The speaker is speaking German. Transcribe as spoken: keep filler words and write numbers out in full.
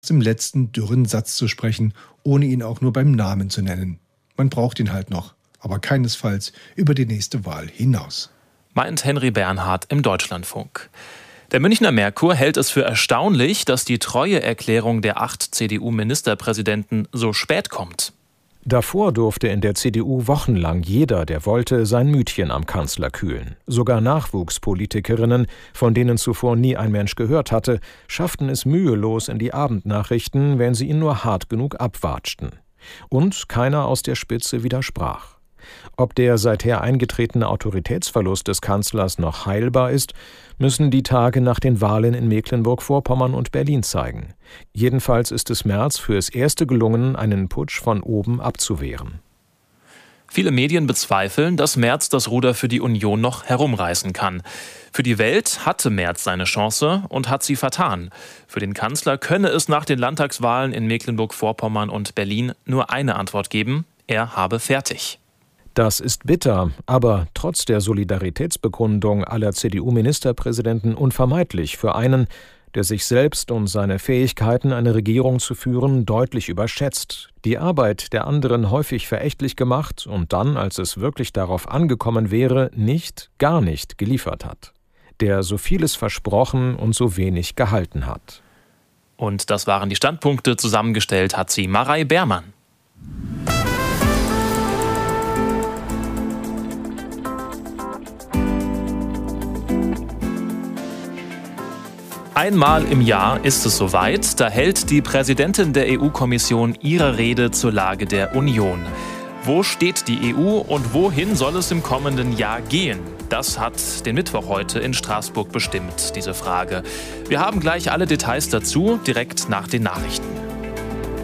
dem letzten dürren Satz zu sprechen, ohne ihn auch nur beim Namen zu nennen. Man braucht ihn halt noch, aber keinesfalls über die nächste Wahl hinaus. Meint Henry Bernhard im Deutschlandfunk. Der Münchner Merkur hält es für erstaunlich, dass die Treueerklärung der acht C D U-Ministerpräsidenten so spät kommt. Davor durfte in der C D U wochenlang jeder, der wollte, sein Mütchen am Kanzler kühlen. Sogar Nachwuchspolitikerinnen, von denen zuvor nie ein Mensch gehört hatte, schafften es mühelos in die Abendnachrichten, wenn sie ihn nur hart genug abwatschten. Und keiner aus der Spitze widersprach. Ob der seither eingetretene Autoritätsverlust des Kanzlers noch heilbar ist, müssen die Tage nach den Wahlen in Mecklenburg-Vorpommern und Berlin zeigen. Jedenfalls ist es Merz fürs Erste gelungen, einen Putsch von oben abzuwehren. Viele Medien bezweifeln, dass Merz das Ruder für die Union noch herumreißen kann. Für die Welt hatte Merz seine Chance und hat sie vertan. Für den Kanzler könne es nach den Landtagswahlen in Mecklenburg-Vorpommern und Berlin nur eine Antwort geben: Er habe fertig. Das ist bitter, aber trotz der Solidaritätsbekundung aller C D U-Ministerpräsidenten unvermeidlich für einen, der sich selbst und seine Fähigkeiten, eine Regierung zu führen, deutlich überschätzt, die Arbeit der anderen häufig verächtlich gemacht und dann, als es wirklich darauf angekommen wäre, nicht, gar nicht geliefert hat. Der so vieles versprochen und so wenig gehalten hat. Und das waren die Standpunkte, zusammengestellt hat sie Marei Beermann. Einmal im Jahr ist es soweit, da hält die Präsidentin der E U-Kommission ihre Rede zur Lage der Union. Wo steht die E U und wohin soll es im kommenden Jahr gehen? Das hat den Mittwoch heute in Straßburg bestimmt, diese Frage. Wir haben gleich alle Details dazu, direkt nach den Nachrichten.